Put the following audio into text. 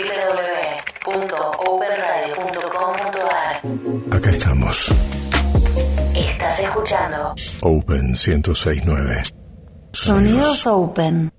www.openradio.com.ar. Acá estamos. Estás escuchando Open 106.9. Sonidos Open.